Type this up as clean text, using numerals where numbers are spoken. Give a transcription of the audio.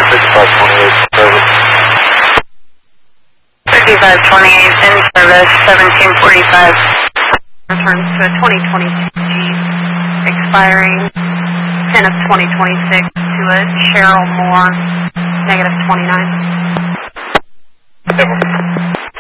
5528 service. 5528 in service, 1745. Returns to a 2026 expiring 10 of 2026 to a Cheryl Moore, -29.